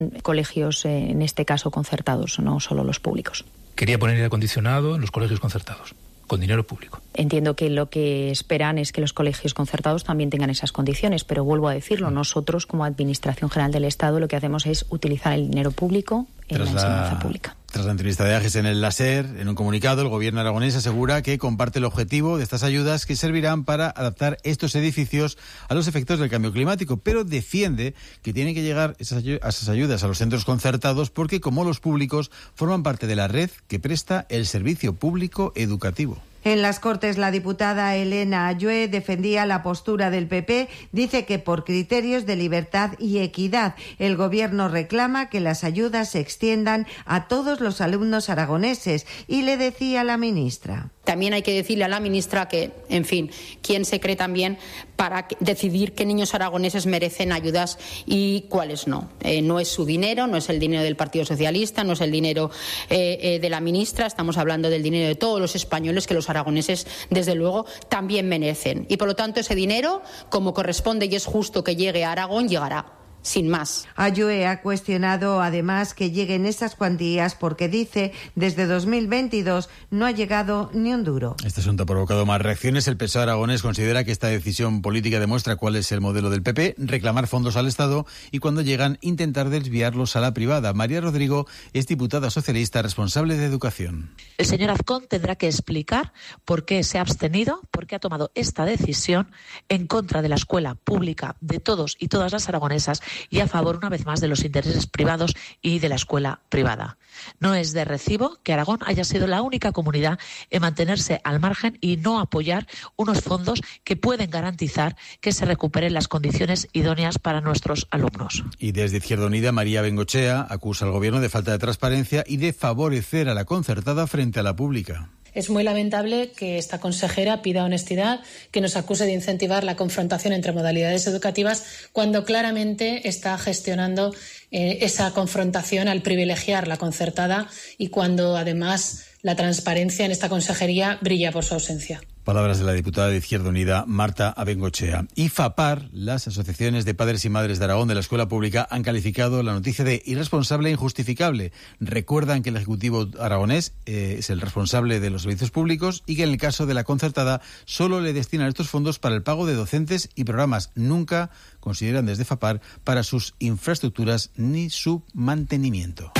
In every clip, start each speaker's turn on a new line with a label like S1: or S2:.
S1: colegios, en este caso concertados, no solo los públicos.
S2: Quería poner aire acondicionado en los colegios concertados, con dinero público.
S1: Entiendo que lo que esperan es que los colegios concertados también tengan esas condiciones, pero vuelvo a decirlo, nosotros como Administración General del Estado lo que hacemos es utilizar el dinero público en la enseñanza pública.
S3: Tras la entrevista de Ages en el Láser, en un comunicado, el gobierno aragonés asegura que comparte el objetivo de estas ayudas que servirán para adaptar estos edificios a los efectos del cambio climático, pero defiende que tienen que llegar esas ayudas a los centros concertados porque, como los públicos, forman parte de la red que presta el servicio público educativo.
S4: En las Cortes, la diputada Elena Ayue defendía la postura del PP. Dice que por criterios de libertad y equidad, el Gobierno reclama que las ayudas se extiendan a todos los alumnos aragoneses. Y le decía a la ministra:
S5: también hay que decirle a la ministra que, en fin, quién se cree también para decidir qué niños aragoneses merecen ayudas y cuáles no. No es su dinero, no es el dinero del Partido Socialista, no es el dinero de la ministra. Estamos hablando del dinero de todos los españoles que los aragoneses, desde luego, también merecen. Y, por lo tanto, ese dinero, como corresponde y es justo que llegue a Aragón, llegará. Sin más.
S4: Ayue ha cuestionado además que lleguen esas cuantías porque dice desde 2022 no ha llegado ni un duro.
S3: Este asunto ha provocado más reacciones. El PSOE aragonés considera que esta decisión política demuestra cuál es el modelo del PP, reclamar fondos al Estado y cuando llegan intentar desviarlos a la privada. María Rodrigo es diputada socialista responsable de Educación.
S6: El señor Azcón tendrá que explicar por qué se ha abstenido, por qué ha tomado esta decisión en contra de la escuela pública de todos y todas las aragonesas y a favor, una vez más, de los intereses privados y de la escuela privada. No es de recibo que Aragón haya sido la única comunidad en mantenerse al margen y no apoyar unos fondos que pueden garantizar que se recuperen las condiciones idóneas para nuestros alumnos.
S3: Y desde Izquierda Unida, María Bengochea acusa al Gobierno de falta de transparencia y de favorecer a la concertada frente a la pública.
S7: Es muy lamentable que esta consejera pida honestidad, que nos acuse de incentivar la confrontación entre modalidades educativas, cuando claramente está gestionando esa confrontación al privilegiar la concertada y cuando además la transparencia en esta consejería brilla por su ausencia.
S3: Palabras de la diputada de Izquierda Unida, Marta Abengochea. Y FAPAR, las asociaciones de padres y madres de Aragón de la escuela pública, han calificado la noticia de irresponsable e injustificable. Recuerdan que el Ejecutivo aragonés es el responsable de los servicios públicos y que en el caso de la concertada solo le destinan estos fondos para el pago de docentes y programas. Nunca consideran desde FAPAR para sus infraestructuras ni su mantenimiento.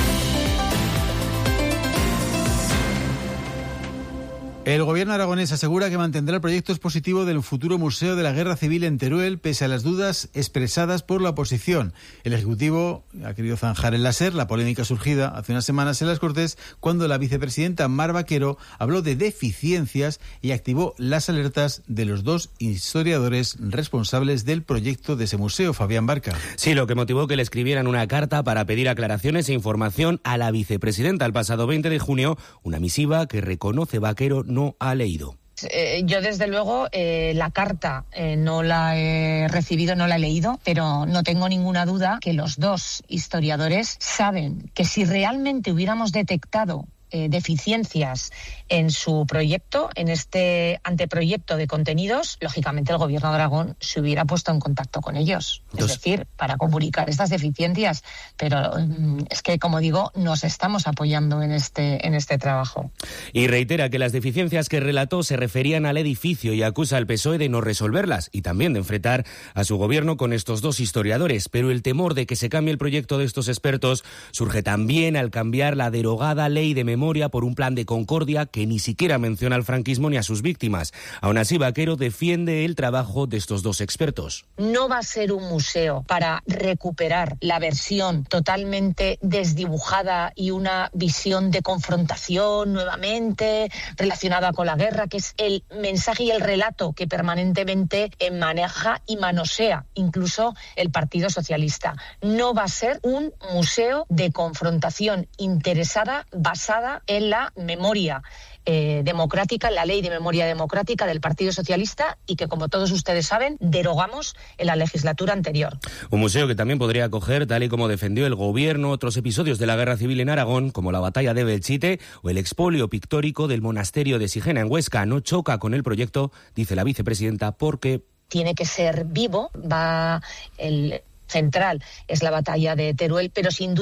S3: El gobierno aragonés asegura que mantendrá el proyecto expositivo del futuro Museo de la Guerra Civil en Teruel, pese a las dudas expresadas por la oposición. El Ejecutivo ha querido zanjar el láser la polémica surgida hace unas semanas en las Cortes, cuando la vicepresidenta Mar Vaquero habló de deficiencias y activó las alertas de los dos historiadores responsables del proyecto de ese museo, Fabián Barca.
S8: Sí, lo que motivó que le escribieran una carta para pedir aclaraciones e información a la vicepresidenta el pasado 20 de junio, una misiva que reconoce Vaquero no ha leído.
S9: Yo, desde luego, la carta no la he recibido, no la he leído, pero no tengo ninguna duda que los dos historiadores saben que si realmente hubiéramos detectado deficiencias en su proyecto, en este anteproyecto de contenidos, lógicamente el Gobierno de Aragón se hubiera puesto en contacto con ellos, es decir, para comunicar estas deficiencias, pero es que, como digo, nos estamos apoyando en este trabajo.
S8: Y reitera que las deficiencias que relató se referían al edificio y acusa al PSOE de no resolverlas y también de enfrentar a su gobierno con estos dos historiadores, pero el temor de que se cambie el proyecto de estos expertos surge también al cambiar la derogada Ley de Memoria por un plan de concordia que ni siquiera menciona al franquismo ni a sus víctimas. Aún así, Vaquero defiende el trabajo de estos dos expertos.
S9: No va a ser un museo para recuperar la versión totalmente desdibujada y una visión de confrontación nuevamente relacionada con la guerra, que es el mensaje y el relato que permanentemente maneja y manosea incluso el Partido Socialista. No va a ser un museo de confrontación interesada basada en la memoria democrática, en la Ley de Memoria Democrática del Partido Socialista y que, como todos ustedes saben, derogamos en la legislatura anterior.
S8: Un museo que también podría acoger, tal y como defendió el Gobierno, otros episodios de la Guerra Civil en Aragón, como la batalla de Belchite o el expolio pictórico del monasterio de Sigena en Huesca. No choca con el proyecto, dice la vicepresidenta, porque
S9: tiene que ser vivo, central es la batalla de Teruel, pero sin duda